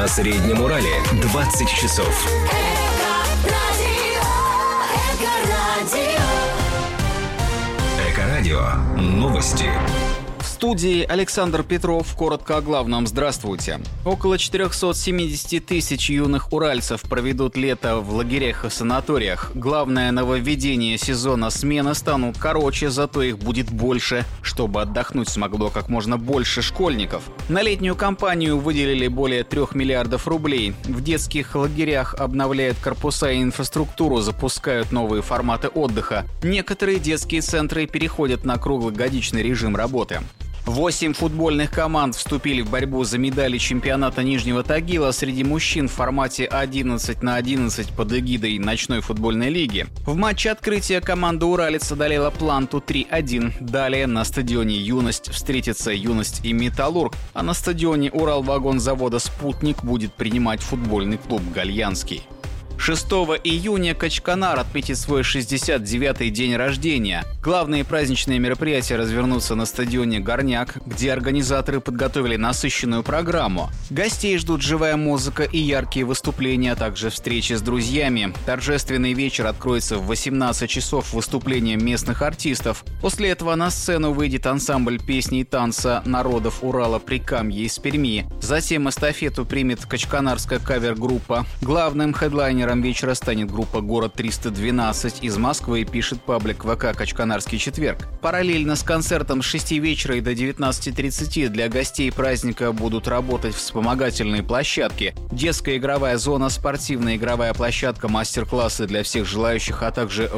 На Среднем Урале 20 часов. Эко-радио. Новости. В студии Александр Петров. Коротко о главном. Здравствуйте. Около 470 тысяч юных уральцев проведут лето в лагерях и санаториях. Главное нововведение сезона — смены станут короче, зато их будет больше, чтобы отдохнуть смогло как можно больше школьников. На летнюю кампанию выделили более 3 миллиардов рублей. В детских лагерях обновляют корпуса и инфраструктуру, запускают новые форматы отдыха. Некоторые детские центры переходят на круглогодичный режим работы. 8 футбольных команд вступили в борьбу за медали чемпионата Нижнего Тагила среди мужчин в формате 11-на-11 под эгидой ночной футбольной лиги. В матче открытия команда «Уралец» одолела «Планту» 3-1. Далее на стадионе «Юность» встретятся «Юность» и «Металлург», а на стадионе Уралвагонзавода «Спутник» будет принимать футбольный клуб «Гальянский». 6 июня Качканар отметит свой 69-й день рождения. Главные праздничные мероприятия развернутся на стадионе «Горняк», где организаторы подготовили насыщенную программу. Гостей ждут живая музыка и яркие выступления, а также встречи с друзьями. Торжественный вечер откроется в 18 часов выступлением местных артистов. После этого на сцену выйдет ансамбль песни и танца народов Урала Прикамья из Перми. Затем эстафету примет качканарская кавер-группа. Главным хедлайнером вечера станет группа «Город 312» из Москвы, пишет паблик ВК «Качканарский четверг». Параллельно с концертом с 6 вечера и до 19:30 для гостей праздника будут работать вспомогательные площадки. Детская игровая зона, спортивная игровая площадка, мастер-классы для всех желающих, а также